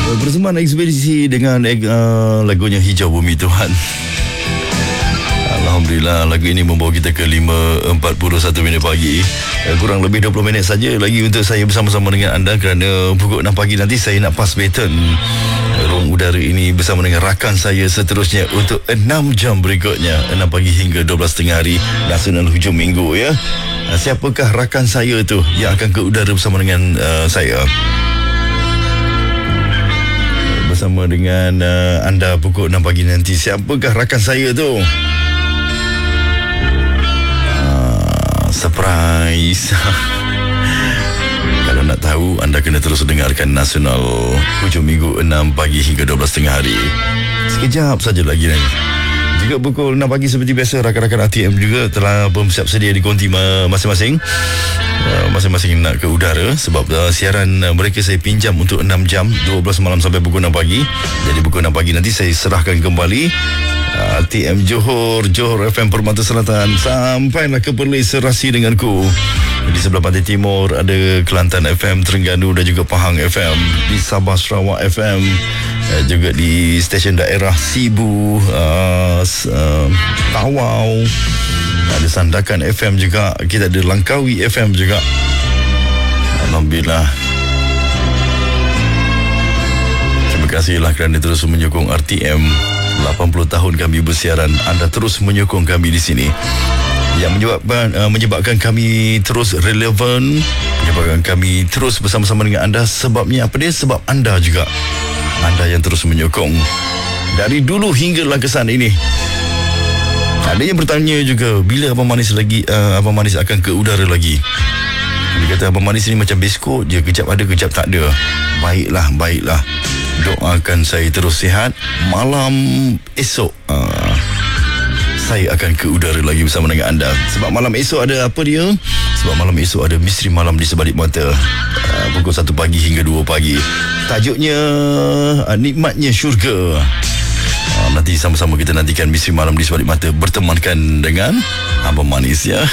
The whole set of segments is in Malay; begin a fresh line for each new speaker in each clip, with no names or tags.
Bersemangat ekspedisi dengan lagunya Hijau Bumi Tuhan. Alhamdulillah, lagu ini membawa kita ke 5.41 pagi. Kurang lebih 20 minit saja lagi untuk saya bersama-sama dengan anda, kerana pukul 6 pagi nanti saya nak pass baton ruang udara ini bersama dengan rakan saya seterusnya untuk 6 jam berikutnya, 6 pagi hingga 12.30 hari nasional hujung minggu ya. Siapakah rakan saya tu yang akan ke udara bersama dengan saya? Bersama dengan anda pukul 6 pagi nanti. Siapakah rakan saya tu? Surprise. Kalau nak tahu, anda kena terus dengarkan Nasional hujung minggu 6 pagi hingga 12.30 hari. Sekejap saja lagi nanti. Juga pukul 6 pagi seperti biasa, rakan-rakan RTM juga telah bersiap sedia di konti masing-masing. Masing-masing nak ke udara, sebab siaran mereka saya pinjam untuk 6 jam, 12 malam sampai pukul 6 pagi. Jadi pukul 6 pagi nanti saya serahkan kembali RTM Johor FM Permata Selatan sampailah ke Perlis serasi denganku. Di sebelah pantai timur ada Kelantan FM, Terengganu dan juga Pahang FM. Di Sabah Sarawak FM, juga di stesen daerah Sibu, Tawau, ada Sandakan FM juga. Kita ada Langkawi FM juga. Alhamdulillah. Terima kasihlah kerana terus menyokong RTM. 80 tahun kami bersiaran, anda terus menyokong kami di sini, yang menyebabkan kami terus relevan, menyebabkan kami terus bersama-sama dengan anda. Sebabnya apa dia? Sebab anda juga, anda yang terus menyokong dari dulu hinggalah kesan ini. Ada yang bertanya juga, bila Abang Manis akan ke udara lagi? Dia kata Abang Manis ni macam biskut je, kejap ada kejap tak ada. Baiklah, doakan saya terus sihat. Malam esok saya akan ke udara lagi bersama dengan anda. Sebab malam esok ada apa dia? Sebab malam esok ada Misteri Malam di Sebalik Mata, pukul 1 pagi hingga 2 pagi. Tajuknya Nikmatnya Syurga. Nanti sama-sama kita nantikan Misteri Malam di Sebalik Mata bertemankan dengan Abang Manis ya.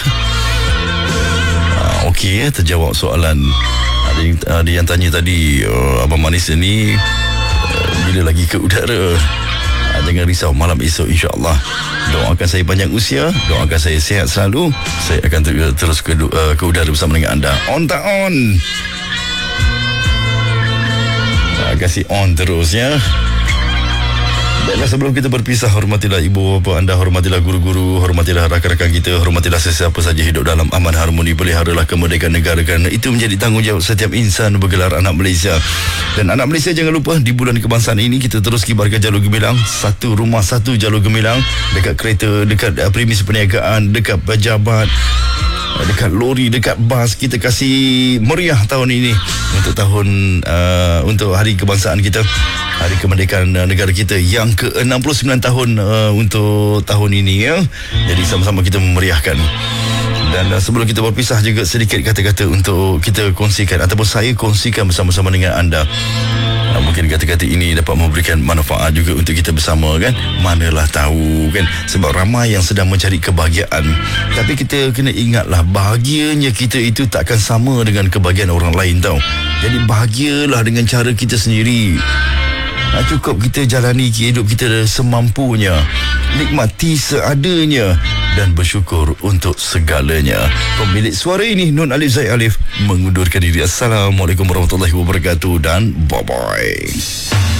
Okey, terjawab soalan. Ada yang tanya tadi, Abang Manis ni bila lagi ke udara? Jangan risau, malam esok insya-Allah. Doakan saya panjang usia, doakan saya sihat selalu. Saya akan terus ke udara bersama dengan anda. On tak on? Kasih on terus ya. Baiklah, sebelum kita berpisah, hormatilah ibu bapa anda, hormatilah guru-guru, hormatilah rakan-rakan kita, hormatilah sesiapa saja hidup dalam aman harmoni. Peliharalah kemerdekaan negara, kerana itu menjadi tanggungjawab setiap insan bergelar anak Malaysia. Dan anak Malaysia, jangan lupa di bulan kebangsaan ini kita terus kibarkan jalur gemilang. Satu rumah, satu jalur gemilang. Dekat kereta, dekat premis perniagaan, dekat pejabat, dekat lori, dekat bas. Kita kasih meriah tahun ini untuk hari kebangsaan kita, hari kemerdekaan negara kita yang ke-69 tahun untuk tahun ini ya. Jadi sama-sama kita memeriahkan. Dan sebelum kita berpisah juga, sedikit kata-kata untuk kita kongsikan, ataupun saya kongsikan bersama-sama dengan anda. Mungkin kata-kata ini dapat memberikan manfaat juga untuk kita bersama kan. Manalah tahu kan, sebab ramai yang sedang mencari kebahagiaan. Tapi kita kena ingatlah, bahagianya kita itu takkan sama dengan kebahagiaan orang lain tau. Jadi bahagialah dengan cara kita sendiri. Cukup kita jalani hidup kita semampunya, nikmati seadanya dan bersyukur untuk segalanya. Pemilik suara ini Nun Alif Zaid Alif mengundurkan diri. Assalamualaikum warahmatullahi wabarakatuh dan bye-bye.